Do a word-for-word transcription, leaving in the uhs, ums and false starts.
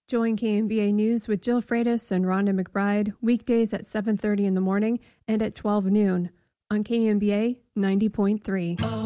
Join K M B A News with Jill Freitas and Rhonda McBride weekdays at seven thirty in the morning and at twelve noon on K M B A ninety point three.